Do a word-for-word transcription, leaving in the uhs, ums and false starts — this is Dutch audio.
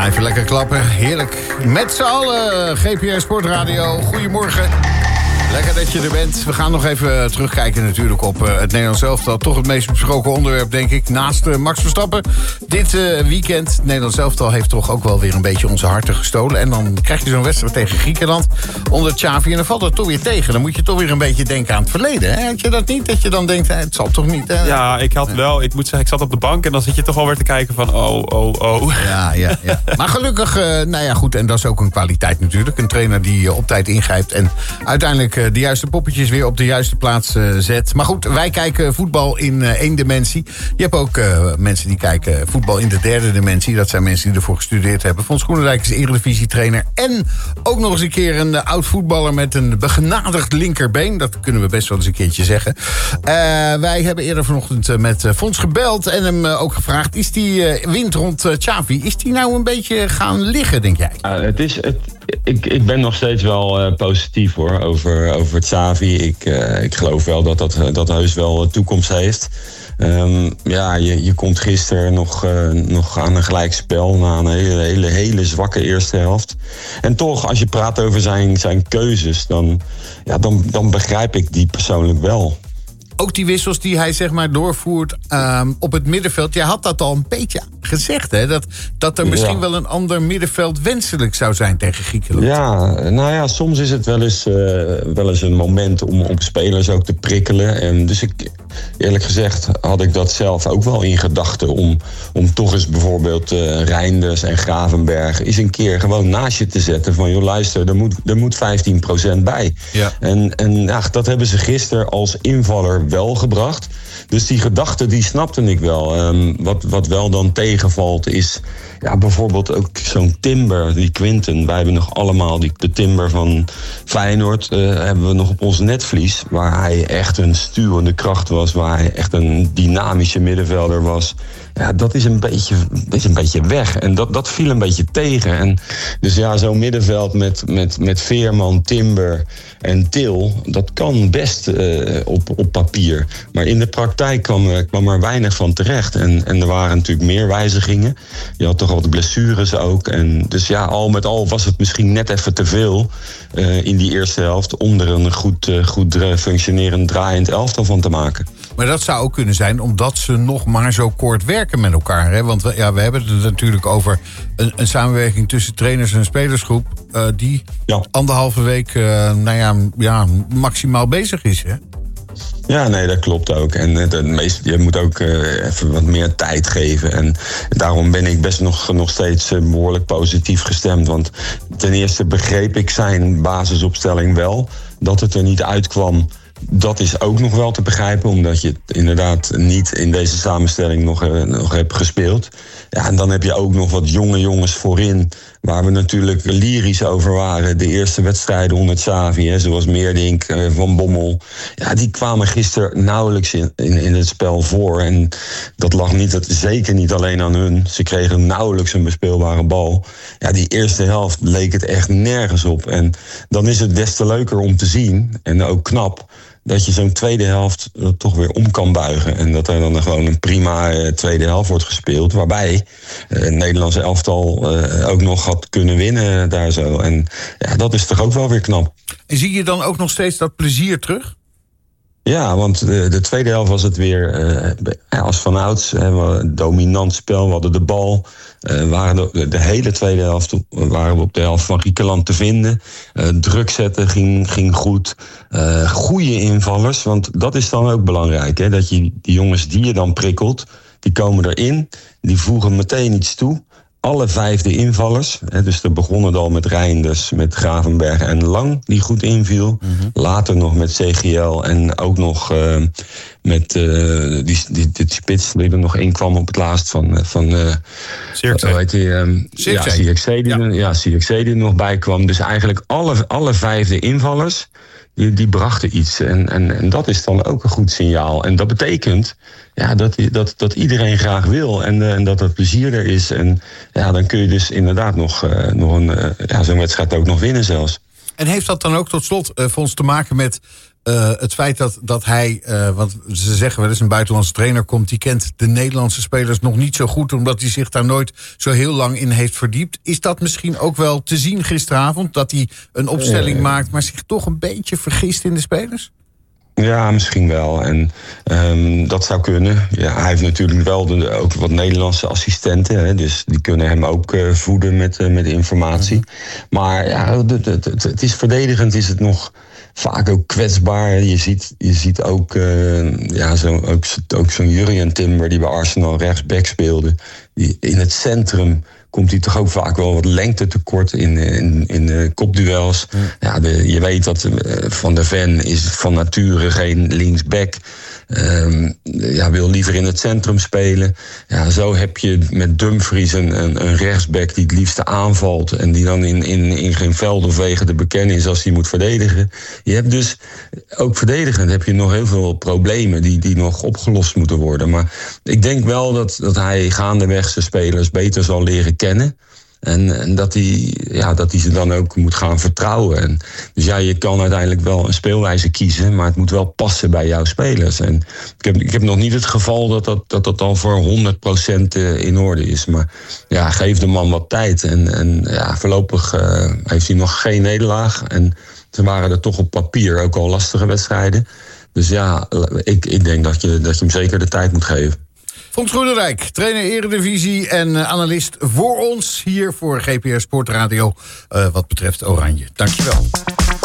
Ja, even lekker klappen. Heerlijk. Met z'n allen, G P R Sportradio. Goedemorgen. Lekker dat je er bent. We gaan nog even terugkijken natuurlijk op uh, het Nederlands elftal. Toch het meest besproken onderwerp, denk ik. Naast uh, Max Verstappen. Dit uh, weekend, het Nederlands elftal heeft toch ook wel weer een beetje onze harten gestolen. En dan krijg je zo'n wedstrijd tegen Griekenland onder Xavi. En dan valt het toch weer tegen. Dan moet je toch weer een beetje denken aan het verleden. Hè? Had je dat niet? Dat je dan denkt, hè, het zal toch niet? Hè? Ja, ik had wel. Ik moet zeggen, ik zat op de bank en dan zit je toch wel weer te kijken van oh, oh, oh. Ja, ja, ja. Maar gelukkig, uh, nou ja, goed. En dat is ook een kwaliteit natuurlijk. Een trainer die uh, op tijd ingrijpt en uiteindelijk uh, de juiste poppetjes weer op de juiste plaats uh, zet. Maar goed, wij kijken voetbal in uh, één dimensie. Je hebt ook uh, mensen die kijken voetbal in de derde dimensie. Dat zijn mensen die ervoor gestudeerd hebben. Fons Groenendijk is eredivisietrainer. En ook nog eens een keer een uh, oud voetballer met een begenadigd linkerbeen. Dat kunnen we best wel eens een keertje zeggen. Uh, wij hebben eerder vanochtend uh, met uh, Fons gebeld en hem uh, ook gevraagd. Is die uh, wind rond uh, Xavi, is die nou een beetje gaan liggen, denk jij? Uh, het is, het, ik, ik ben nog steeds wel uh, positief hoor, over, over Xavi. Ik, uh, ik geloof wel dat dat, dat heus wel toekomst heeft. Um, ja, je, je komt gisteren nog, uh, nog aan een gelijkspel na een hele, hele, hele zwakke eerste helft. En toch, als je praat over zijn, zijn keuzes, dan, ja, dan, dan begrijp ik die persoonlijk wel. Ook die wissels die hij zeg maar doorvoert um, op het middenveld. Jij had dat al een beetje gezegd, hè? Dat, dat er misschien ja. wel een ander middenveld wenselijk zou zijn tegen Griekenland. Ja, nou ja, soms is het wel eens, uh, wel eens een moment om op spelers ook te prikkelen. En dus ik, eerlijk gezegd had ik dat zelf ook wel in gedachten. Om, om toch eens bijvoorbeeld uh, Reinders en Gravenberg eens een keer gewoon naast je te zetten. Van joh, luister, er moet, er moet vijftien procent bij. Ja. En, en ja, dat hebben ze gisteren als invaller wel gebracht. Dus die gedachte, die snapte ik wel. Um, wat, wat wel dan tegenvalt is ja, bijvoorbeeld ook zo'n Timber, die Quinten. Wij hebben nog allemaal die, de Timber van Feyenoord uh, hebben we nog op ons netvlies. Waar hij echt een stuwende kracht was. Waar hij echt een dynamische middenvelder was. Ja, dat is een beetje, is een beetje weg. En dat, dat viel een beetje tegen. En dus ja, zo'n middenveld met, met, met Veerman, Timber en Til, dat kan best uh, op, op papier. Maar in de praktijk kwam, uh, kwam er weinig van terecht. En, en er waren natuurlijk meer wijzigingen. Je had toch wat blessures ook. En dus ja, al met al was het misschien net even te veel uh, in die eerste helft om er een goed, uh, goed functionerend draaiend elftal van te maken. Maar dat zou ook kunnen zijn omdat ze nog maar zo kort werken met elkaar. Hè? Want we, ja, we hebben het natuurlijk over een, een samenwerking tussen trainers en spelersgroep Uh, die ja. anderhalve week uh, nou ja, ja, maximaal bezig is. Hè? Ja, nee, dat klopt ook. En het, het meest, je moet ook uh, even wat meer tijd geven. En daarom ben ik best nog, nog steeds uh, behoorlijk positief gestemd. Want ten eerste begreep ik zijn basisopstelling wel. Dat het er niet uitkwam, dat is ook nog wel te begrijpen, omdat je inderdaad niet in deze samenstelling nog, uh, nog hebt gespeeld. Ja, en dan heb je ook nog wat jonge jongens voorin, waar we natuurlijk lyrisch over waren. De eerste wedstrijden onder Xavi, hè, zoals Meerdink, uh, Van Bommel. Ja, die kwamen gisteren nauwelijks in, in, in het spel voor. En dat lag niet, dat, zeker niet alleen aan hun. Ze kregen nauwelijks een bespeelbare bal. Ja, die eerste helft leek het echt nergens op. En dan is het des te leuker om te zien, en ook knap, dat je zo'n tweede helft uh, toch weer om kan buigen. En dat er dan gewoon een prima uh, tweede helft wordt gespeeld. Waarbij uh, het Nederlandse elftal uh, ook nog had kunnen winnen daar zo. En ja, dat is toch ook wel weer knap. En zie je dan ook nog steeds dat plezier terug? Ja, want de, de tweede helft was het weer uh, als vanouds. Uh, dominant spel, we hadden de bal. Uh, waren de, de hele tweede helft waren we op de helft van Griekenland te vinden. Uh, druk zetten ging, ging goed. Uh, goede invallers, want dat is dan ook belangrijk. Hè, dat je die jongens die je dan prikkelt, die komen erin. Die voegen meteen iets toe. Alle vijf de invallers, hè, dus er begonnen het al met Reinders, met Gravenberg en Lang, die goed inviel. Mm-hmm. Later nog met C G L en ook nog uh, met uh, die, die, die spits die er nog in kwam op het laatst van... van uh, Zirkzee. Hoe heet die? Um, ja, Zirkzee die, ja. Ja, Zirkzee die er nog bij kwam. Dus eigenlijk alle, alle vijf de invallers, die, die brachten iets. En, en, en dat is dan ook een goed signaal. En dat betekent ja, dat, dat, dat iedereen graag wil en, en dat het plezier er is. En ja, dan kun je dus inderdaad nog, uh, nog een, uh, ja, zo'n wedstrijd ook nog winnen zelfs. En heeft dat dan ook tot slot, uh, Fons, te maken met Uh, het feit dat, dat hij, uh, want ze zeggen wel eens een buitenlandse trainer komt, die kent de Nederlandse spelers nog niet zo goed, omdat hij zich daar nooit zo heel lang in heeft verdiept. Is dat misschien ook wel te zien gisteravond, dat hij een opstelling uh, maakt, maar zich toch een beetje vergist in de spelers? Ja, misschien wel. En um, dat zou kunnen. Ja, hij heeft natuurlijk wel de, ook wat Nederlandse assistenten. Hè, dus die kunnen hem ook uh, voeden met, uh, met informatie. Maar ja, het, het, het, het is verdedigend is het nog vaak ook kwetsbaar. Je ziet, je ziet ook, uh, ja, zo, ook, ook zo'n Jurriën Timber die bij Arsenal rechtsback speelde. Die in het centrum komt hij toch ook vaak wel wat lengte tekort in, in, in uh, kopduels. Ja. Ja, de, je weet dat uh, Van der Ven is van nature geen linksback. Um, ja, wil liever in het centrum spelen. Ja, zo heb je met Dumfries een, een, een rechtsback die het liefste aanvalt en die dan in, in, in geen veld of wegen te bekennen is als hij moet verdedigen. Je hebt dus, ook verdedigend heb je nog heel veel problemen die, die nog opgelost moeten worden. Maar ik denk wel dat, dat hij gaandeweg zijn spelers beter zal leren kennen. En, en dat hij ja, dat hij ze dan ook moet gaan vertrouwen. En, dus ja, je kan uiteindelijk wel een speelwijze kiezen, maar het moet wel passen bij jouw spelers. En ik heb, ik heb nog niet het geval dat dat, dat, dat dan voor honderd procent in orde is. Maar ja, geef de man wat tijd. En, en ja, voorlopig uh, heeft hij nog geen nederlaag. En ze waren er toch op papier ook al lastige wedstrijden. Dus ja, ik, ik denk dat je, dat je hem zeker de tijd moet geven. Fons Groenendijk, trainer Eredivisie en analist voor ons hier voor G P S Sportradio uh, wat betreft Oranje. Dankjewel.